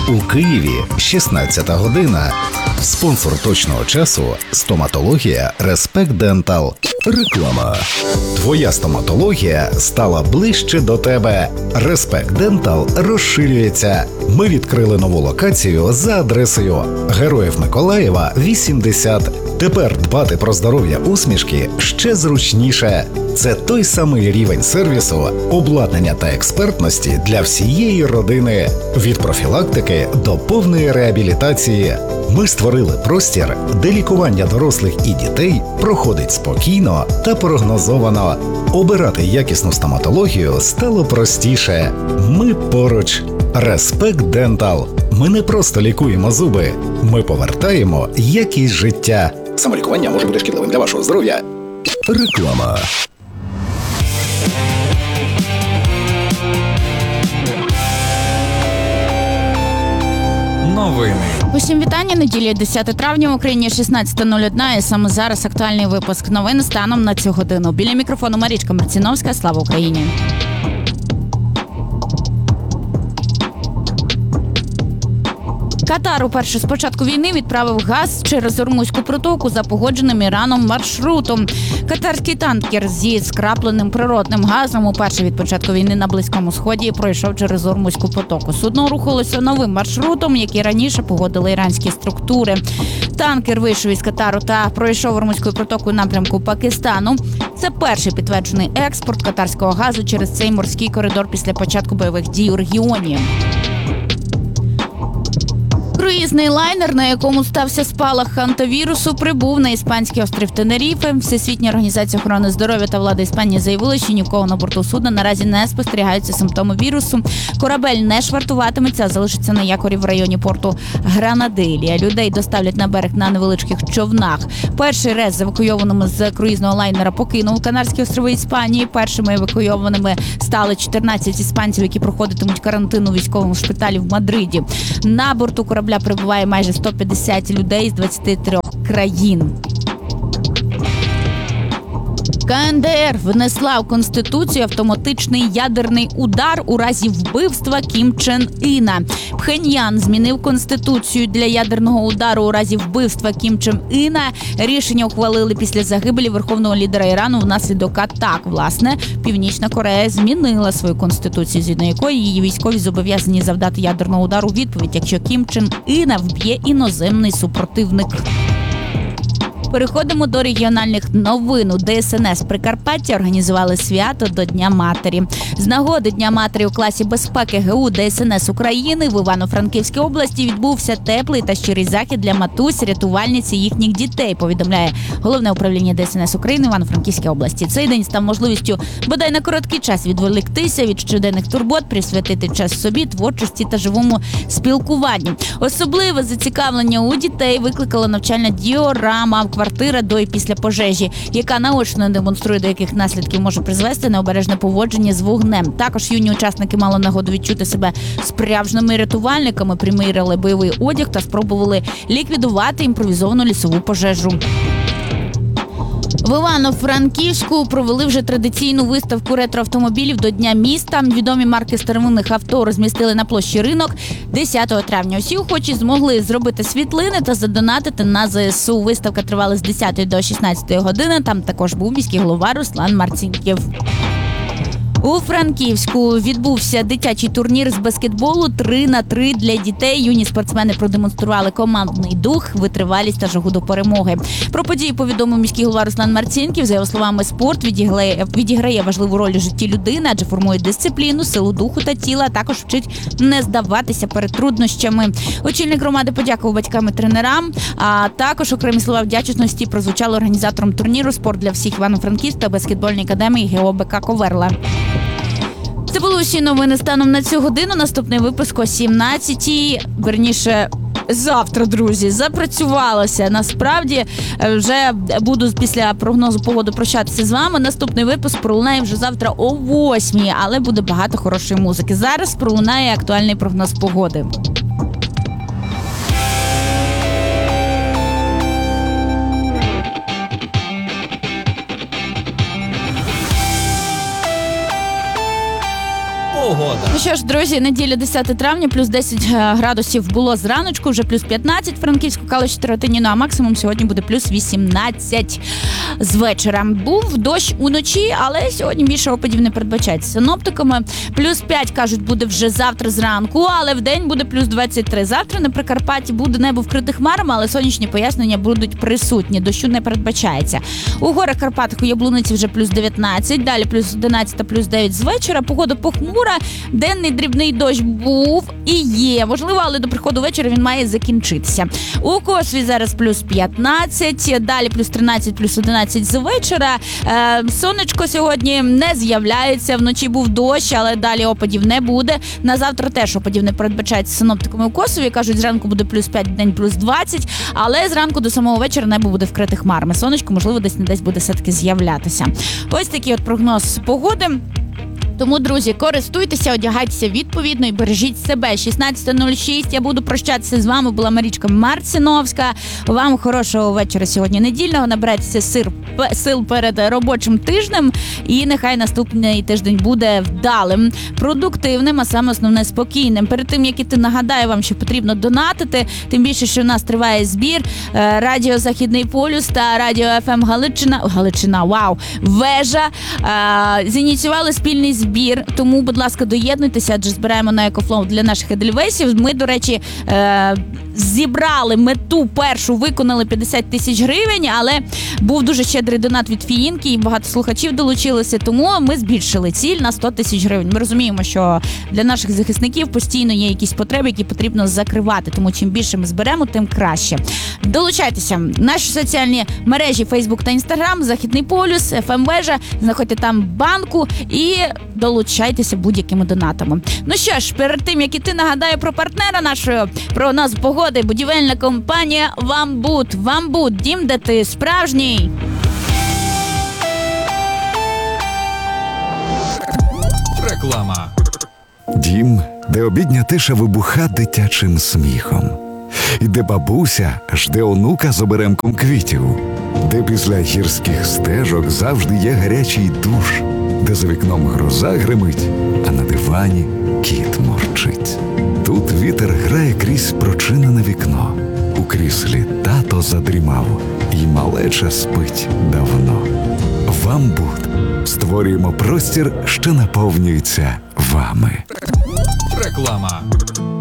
У Києві 16 година. Спонсор точного часу – стоматологія Респект Дентал. Реклама. Твоя стоматологія стала ближче до тебе. Респект Дентал розширюється. Ми відкрили нову локацію за адресою Героїв Миколаєва, 80. Тепер дбати про здоров'я усмішки ще зручніше. Це той самий рівень сервісу, обладнання та експертності для всієї родини. Від профілактики до повної реабілітації. Ми створили простір, де лікування дорослих і дітей проходить спокійно та прогнозовано. Обирати якісну стоматологію стало простіше. Ми поруч. Респект Дентал. Ми не просто лікуємо зуби, ми повертаємо якість життя. Самолікування може бути шкідливим для вашого здоров'я. Реклама. Новини. Усім вітання. Неділя 10 травня в Україні 16:01 і саме зараз актуальний випуск новин станом на цю годину. Біля мікрофону Марічка Марціновська. Слава Україні! Катар уперше з початку війни відправив газ через Ормузьку протоку за погодженим Іраном маршрутом. Катарський танкер зі скрапленим природним газом уперше від початку війни на Близькому Сході пройшов через Ормузьку протоку. Судно рухалося новим маршрутом, який раніше погодили іранські структури. Танкер вийшов із Катару та пройшов Ормузькою протокою напрямку Пакистану. Це перший підтверджений експорт катарського газу через цей морський коридор після початку бойових дій у регіоні. Круїзний лайнер, на якому стався спалах хантавірусу, прибув на іспанський острів Тенеріфе. Всесвітня організація охорони здоров'я та влада Іспанії заявили, що ні в кого на борту судна наразі не спостерігаються симптоми вірусу. Корабель не швартуватиметься, а залишиться на якорі в районі порту Гранадилія. Людей доставлять на берег на невеличких човнах. Перший рейс з евакуйованими з круїзного лайнера покинув Канарські острови Іспанії. Першими евакуйованими стали 14 іспанців, які проходитимуть карантин у військовому шпиталі в Мадриді. На борту корабля прибуває майже 150 людей з 23 країн. КНДР внесла в Конституцію автоматичний ядерний удар у разі вбивства Кім Чен Іна. Пхеньян змінив Конституцію для ядерного удару у разі вбивства Кім Чен Іна. Рішення ухвалили після загибелі верховного лідера Ірану внаслідок атак. Власне, Північна Корея змінила свою Конституцію, згідно якої її військові зобов'язані завдати ядерного удару у відповідь, якщо Кім Чен Іна вб'є іноземний супротивник. Переходимо до регіональних новин. У ДСНС Прикарпаття організували свято до Дня матері. З нагоди Дня матері у класі безпеки ГУ ДСНС України в Івано-Франківській області відбувся теплий та щирий захід для матусь, рятувальниць і їхніх дітей, повідомляє Головне управління ДСНС України в Івано-Франківській області. Цей день став можливістю бодай на короткий час відволіктися від щоденних турбот, присвятити час собі, творчості та живому спілкуванню. Особливе зацікавлення у дітей викликала навчальна діорама «Квартира до і після пожежі», яка наочно демонструє, до яких наслідків може призвести необережне поводження з вогнем. Також юні учасники мали нагоду відчути себе справжніми рятувальниками, приміряли бойовий одяг та спробували ліквідувати імпровізовану лісову пожежу. В Івано-Франківську провели вже традиційну виставку ретроавтомобілів до Дня міста. Відомі марки старовинних авто розмістили на площі Ринок 10 травня. Усі охочі змогли зробити світлини та задонатити на ЗСУ. Виставка тривала з 10 до 16 години. Там також був міський голова Руслан Марцінків. У Франківську відбувся дитячий турнір з баскетболу 3х3 для дітей. Юні спортсмени продемонстрували командний дух, витривалість та жагу до перемоги. Про події повідомив міський голова Руслан Марцінків. За його словами, спорт відіграє важливу роль у житті людини, адже формує дисципліну, силу духу та тіла, а також вчить не здаватися перед труднощами. Очільник громади подякував батькам і тренерам, а також окремі слова вдячності прозвучали організатором турніру «Спорт для всіх» Івано-Франківськ та баскетбольної академії ГОБК «Коверла». Це були усі новини станом на цю годину. Наступний випуск о 17-й, верніше, завтра, друзі, запрацювалося. Насправді, вже буду після прогнозу погоди прощатися з вами. Наступний випуск пролунає вже завтра о 8-й, але буде багато хорошої музики. Зараз пролунає актуальний прогноз погоди. погода. Ну що ж, друзі, неділя 10 травня, плюс 10 градусів було зраночку, вже плюс 15 в Франківську, Калуші та Ротині, ну а максимум сьогодні буде плюс 18 з вечора. Був дощ уночі, але сьогодні більше опадів не передбачається. Синоптиками плюс 5, кажуть, буде вже завтра зранку, але в день буде плюс 23. Завтра на Прикарпатті буде небо вкрите хмарами, але сонячні пояснення будуть присутні. Дощу не передбачається. У горах Карпатах у Яблуниці вже плюс 19, далі плюс 11, плюс 9 з вечора. Погода похмура, денний дрібний дощ був і є. Можливо, але до приходу вечора він має закінчитися. У Косові зараз плюс 15, далі плюс 13, плюс 11 з вечора. Сонечко сьогодні не з'являється, вночі був дощ, але далі опадів не буде. На завтра теж опадів не передбачається синоптиками у Косові. Кажуть, зранку буде плюс 5, день плюс 20, але зранку до самого вечора небо буде вкрите хмарами. Сонечко, можливо, десь буде все-таки з'являтися. Ось такий от прогноз погоди. Тому, друзі, користуйтеся, одягайтеся відповідно і бережіть себе. 16:06. Я буду прощатися з вами. Була Марічка Марціновська. Вам хорошого вечора сьогодні недільного. Набирайтеся сил перед робочим тижнем. І нехай наступний тиждень буде вдалим, продуктивним, а саме основне спокійним. Перед тим, як іти, нагадаю вам, що потрібно донатити. Тим більше, що у нас триває збір. Радіо Західний полюс та Радіо ФМ Галичина, вау, Вежа зініціювали спільний збір, тому, будь ласка, доєднуйтеся, адже збираємо на екофлоу для наших едельвейсів. Ми, до речі, зібрали мету першу, виконали 50 тисяч гривень, але був дуже щедрий донат від Фіїнки, і багато слухачів долучилося, тому ми збільшили ціль на 100 тисяч гривень. Ми розуміємо, що для наших захисників постійно є якісь потреби, які потрібно закривати, тому чим більше ми зберемо, тим краще. Долучайтеся. Наші соціальні мережі Facebook та Instagram, Західний полюс, ФМ Вежа, знаходьте там банку і долучайтеся будь-якими донатами. Ну що ж, перед тим, як іти, нагадаю про партнера нашого, про нас погоди, будівельна компанія «Вамбуд». «Вамбуд» – дім, де ти справжній. Реклама. Дім, де обідня тиша вибуха дитячим сміхом. І де бабуся жде онука з оберемком квітів. Де після гірських стежок завжди є гарячий душ. Де за вікном гроза гримить, а на дивані кіт мурчить. Тут вітер грає крізь прочинене вікно. У кріслі тато задрімав, і малеча спить давно. «Вамбуд» створюємо простір, що наповнюється вами. Реклама.